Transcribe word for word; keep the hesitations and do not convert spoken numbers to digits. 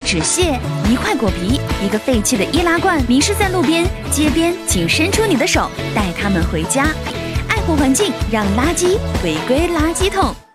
纸屑、一块果皮、一个废弃的易拉罐，迷失在路边、街边，请伸出你的手，带它们回家。爱护环境，让垃圾回归垃圾桶。